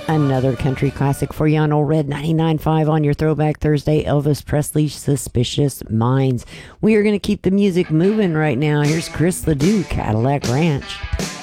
Another country classic for you on Old Red 99.5 on your Throwback Thursday. Elvis Presley, Suspicious Minds. We are going to keep the music moving right now. Here's Chris Ledoux, Cadillac Ranch.